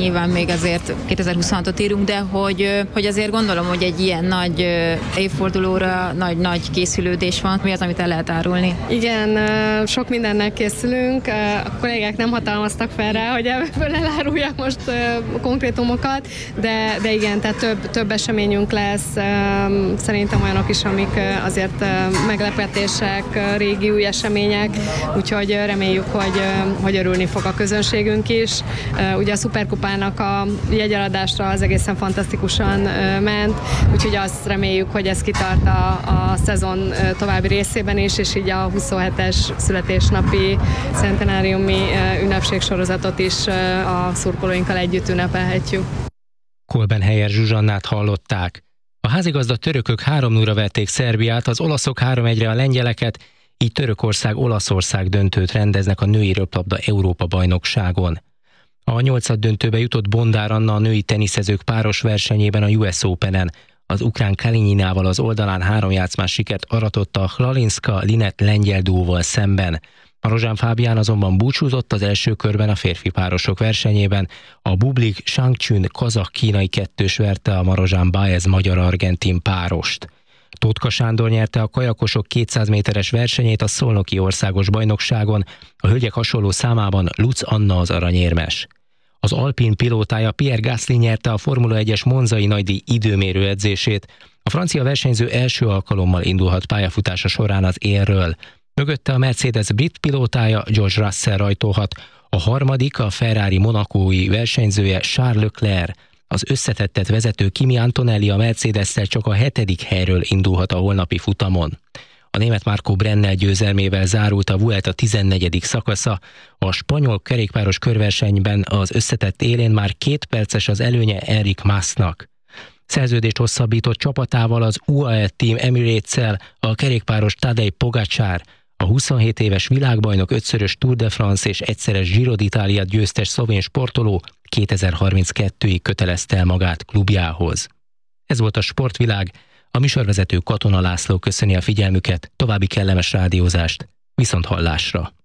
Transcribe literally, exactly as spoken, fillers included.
nyilván még azért kétezer-huszonhatot írunk, de hogy, hogy azért gondolom, hogy egy ilyen nagy évfordulóra nagy-nagy készülődés van. Mi az, amit el lehet árulni? Igen, sok mindennek készülünk. A kollégák nem hatalmaztak fel rá, hogy ebből eláruljak most konkrétumokat, de, de igen, tehát több, több eseményünk lesz. Szerintem olyanok is, amik azért meglepetések, régi új események, úgyhogy reméljük, hogy, hogy örülni fog a közönségünk is. Ugye a Szuperkupának a jegyeladásra az egészen fantasztikusan ment, úgyhogy azt reméljük, hogy ez kitart a, a szezon további részében is, és így a huszonhetes születésnapi centenáriumi ünnepségsorozatot is a szurkolóinkkal együtt ünnepelhetjük. Kolbenhelyer Zsuzsannát hallották. A házigazda törökök három nullra verték Szerbiát, az olaszok három egyre a lengyeleket, így Törökország-Olaszország döntőt rendeznek a női röplabda Európa-bajnokságon. A nyolcad döntőbe jutott Bondár Anna a női teniszezők páros versenyében a U S Openen. Az ukrán Kalinyinával az oldalán három játszmás sikert aratott a Hlalinska-Linett lengyel duóval szemben. Marozsán Fábián azonban búcsúzott az első körben a férfi párosok versenyében. A Bublik Shangchun kazak-kínai kettős verte a Marozsán Baez magyar-argentin párost. Tótka Sándor nyerte a kajakosok kétszáz méteres versenyét a Szolnoki országos bajnokságon, a hölgyek hasonló számában Lutz Anna az aranyérmes. Az alpin pilótája Pierre Gasly nyerte a Formula egyes monzai nagydíj időmérő edzését. A francia versenyző első alkalommal indulhat pályafutása során az élről. Mögötte a Mercedes brit pilótája George Russell rajtolhat, a harmadik a Ferrari monakói versenyzője Charles Leclerc. Az összetettet vezető Kimi Antonelli a Mercedes-szel csak a hetedik helyről indulhat a holnapi futamon. A német Marco Brennel győzelmével zárult a Vuelta tizennegyedik szakasza. A spanyol kerékpáros körversenyben az összetett élén már két perces az előnye Enric Masnak. Szerződést hosszabbított csapatával, az u á e Team Emirates-szel a kerékpáros Tadej Pogačar. A huszonhét éves világbajnok, ötszörös Tour de France és egyszeres Giro d'Italia győztes szlovén sportoló kétezer-harminckettőig kötelezte el magát klubjához. Ez volt a Sportvilág, a műsorvezető Katona László köszöni a figyelmüket, további kellemes rádiózást, viszont hallásra!